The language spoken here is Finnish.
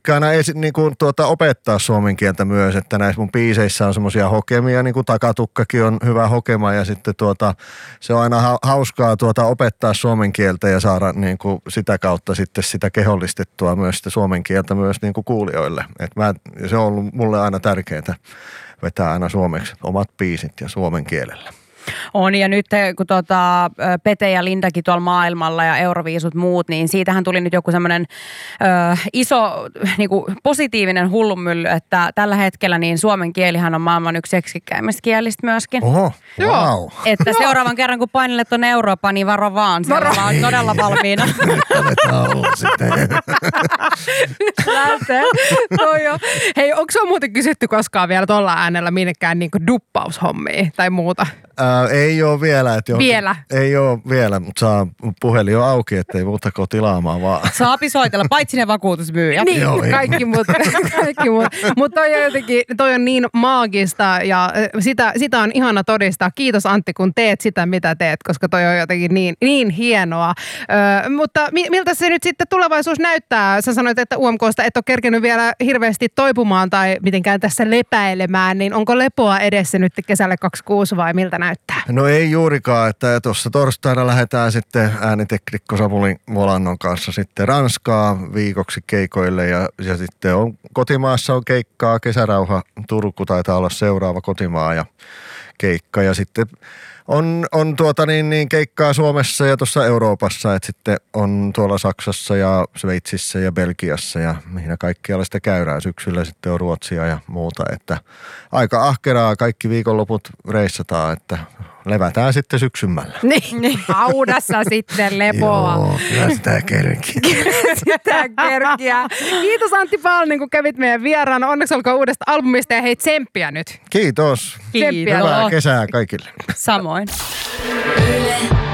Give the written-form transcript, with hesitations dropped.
tykkään aina niin kuin opettaa suomen kieltä myös, että näissä mun biiseissä on semmoisia hokemia, niin kuin Takatukkakin on hyvä hokema ja sitten se on aina hauskaa opettaa suomen kieltä ja saada niin kuin sitä kautta sitten sitä kehollistettua myös sitä suomen kieltä myös niin kuin kuulijoille. Se on ollut mulle aina tärkeää vetää aina suomeksi omat biisit ja suomen kielellä. On, ja nyt kun Pete ja Lindakin tuolla maailmalla ja Euroviisut muut, niin siitähän tuli nyt joku semmoinen iso niinku, positiivinen hullunmylly, että tällä hetkellä niin suomen kielihän on maailman yksi seksikkäimmistä kielistä myöskin. Oho, wow. Että seuraavan kerran kun painelet tuonne Eurooppaan, niin varo vaan. Se on todella valmiina. Hei, onko se muuten kysytty koskaan vielä tuolla äänellä minnekään niinku duppaushommia tai muuta? Ei ole vielä. Vielä? Ei ole vielä, mutta saa puhelin on auki, ettei muuta kuin tilaamaan vaan. Saapi soitella, paitsi ne vakuutusmyyjät. Niin, joo, kaikki muut. Mutta toi on niin maagista ja sitä on ihana todistaa. Kiitos Antti, kun teet sitä, mitä teet, koska toi on jotenkin niin hienoa. Mutta miltä se nyt sitten tulevaisuus näyttää? Sä sanoit, että UMKsta et ole kerkenyt vielä hirveästi toipumaan tai mitenkään tässä lepäilemään, niin onko lepoa edessä nyt kesälle 26 vai miltä näyttää? No ei juurikaan, että tuossa torstaina lähdetään sitten ääniteknikko Samuli Volannon kanssa sitten Ranskaa viikoksi keikoille ja sitten kotimaassa on keikkaa, Kesärauha Turku taitaa olla seuraava kotimaa ja keikka ja sitten on keikkaa Suomessa ja tuossa Euroopassa, että sitten on tuolla Saksassa ja Sveitsissä ja Belgiassa ja mihin kaikkialla sitä käydään. Syksyllä sitten on Ruotsia ja muuta, että aika ahkeraa kaikki viikonloput reissataan, että levätään sitten syksymällä. Niin, haudassa sitten lepoa. Joo, kyllä sitä kerkiä. Kiitos Antti Palnin, kun kävit meidän vieraana. Onneksi olkoon uudesta albumista ja hei tsemppiä nyt. Kiitos. Kiitos. Hyvää kesää kaikille. Samoin. Yle.